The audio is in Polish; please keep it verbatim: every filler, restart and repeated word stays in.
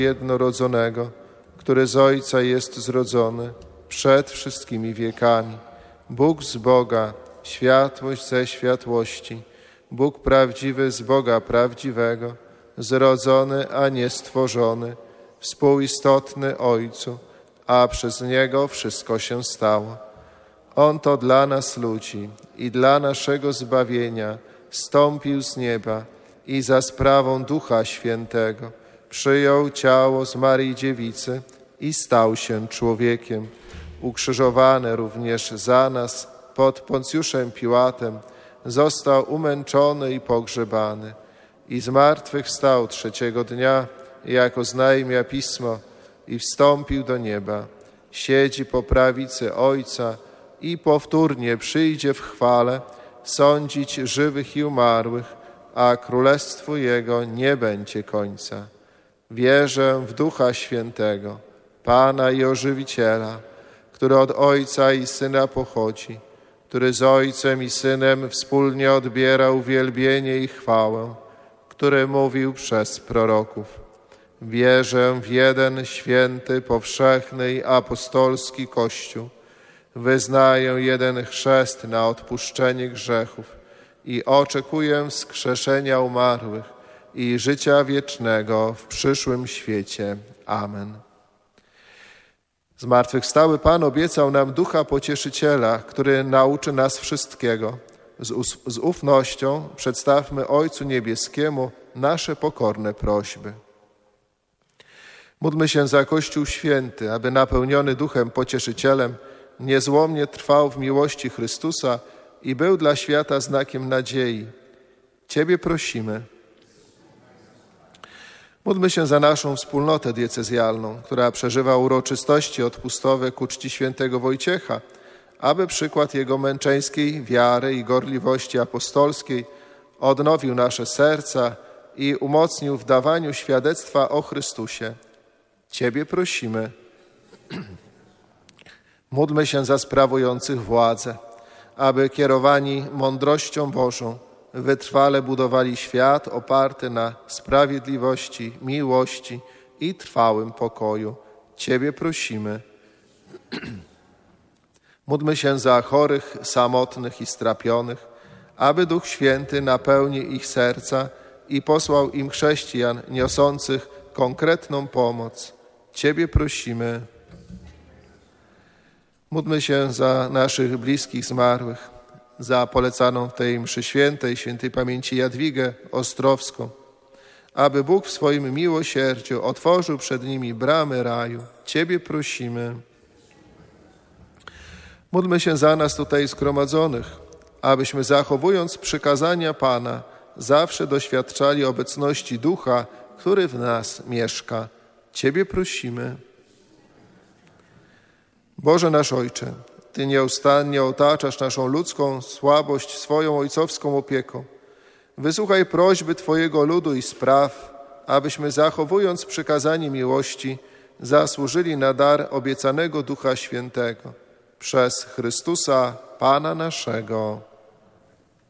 jednorodzonego, który z Ojca jest zrodzony przed wszystkimi wiekami. Bóg z Boga, światłość ze światłości, Bóg prawdziwy z Boga prawdziwego, zrodzony, a nie stworzony, współistotny Ojcu, a przez Niego wszystko się stało. On to dla nas ludzi i dla naszego zbawienia zstąpił z nieba i za sprawą Ducha Świętego przyjął ciało z Maryi Dziewicy i stał się człowiekiem. Ukrzyżowany również za nas pod Poncjuszem Piłatem, został umęczony i pogrzebany i zmartwychwstał trzeciego dnia, jak oznajmia Pismo, i wstąpił do nieba. Siedzi po prawicy Ojca i powtórnie przyjdzie w chwale sądzić żywych i umarłych, a królestwu Jego nie będzie końca. Wierzę w Ducha Świętego, Pana i Ożywiciela, który od Ojca i Syna pochodzi, który z Ojcem i Synem wspólnie odbiera uwielbienie i chwałę, który mówił przez proroków. Wierzę w jeden święty, powszechny i apostolski Kościół. Wyznaję jeden chrzest na odpuszczenie grzechów i oczekuję wskrzeszenia umarłych i życia wiecznego w przyszłym świecie. Amen. Zmartwychwstały Pan obiecał nam Ducha Pocieszyciela, który nauczy nas wszystkiego. Z, us- z ufnością przedstawmy Ojcu Niebieskiemu nasze pokorne prośby. Módlmy się za Kościół Święty, aby napełniony Duchem Pocieszycielem niezłomnie trwał w miłości Chrystusa i był dla świata znakiem nadziei. Ciebie prosimy. Módlmy się za naszą wspólnotę diecezjalną, która przeżywa uroczystości odpustowe ku czci świętego Wojciecha, aby przykład jego męczeńskiej wiary i gorliwości apostolskiej odnowił nasze serca i umocnił w dawaniu świadectwa o Chrystusie. Ciebie prosimy. Módlmy się za sprawujących władzę, aby kierowani mądrością Bożą wytrwale budowali świat oparty na sprawiedliwości, miłości i trwałym pokoju. Ciebie prosimy. Módlmy się za chorych, samotnych i strapionych, aby Duch Święty napełnił ich serca i posłał im chrześcijan niosących konkretną pomoc. Ciebie prosimy. Módlmy się za naszych bliskich zmarłych, za polecaną w tej mszy świętej, świętej pamięci Jadwigę Ostrowską, aby Bóg w swoim miłosierdziu otworzył przed nimi bramy raju. Ciebie prosimy. Módlmy się za nas tutaj zgromadzonych, abyśmy zachowując przykazania Pana zawsze doświadczali obecności Ducha, który w nas mieszka. Ciebie prosimy. Boże nasz Ojcze, Ty nieustannie otaczasz naszą ludzką słabość swoją ojcowską opieką. Wysłuchaj prośby Twojego ludu i spraw, abyśmy zachowując przykazanie miłości zasłużyli na dar obiecanego Ducha Świętego. Przez Chrystusa, Pana naszego.